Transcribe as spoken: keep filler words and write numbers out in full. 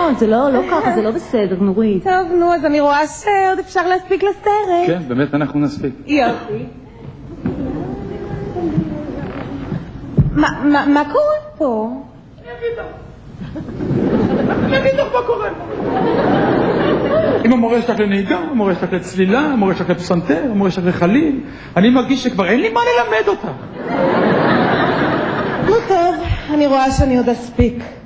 זה לא, לא ככה, זה לא בסדר, נורית. טוב, נו, אז אני רואה שעוד אפשר להספיק לסרט. כן, באמת אנחנו נספיק. יופי. מה קורה פה? אני אגיד לך. אני אגיד לך מה קורה פה. אם המורה שלך לנהיגה, המורה שלך לצלילה, המורה שלך לפסנתר, המורה שלך לחליל, אני מרגיש שכבר אין לי מה ללמד אותה. נו טוב, אני רואה שאני עוד אספיק.